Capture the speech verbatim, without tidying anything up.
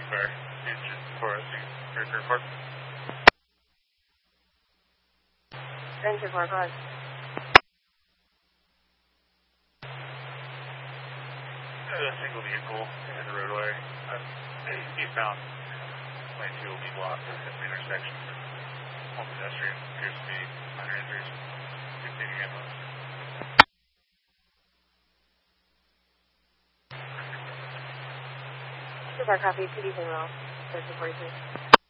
Fair. Engine for us. Rear report. Engine for us. A single vehicle in the roadway. Uh, eastbound. Lane two will be blocked at the intersection. One pedestrian appears to be minor injuries. Continuing ambulance. Super copy, P D General. There's the forty-three.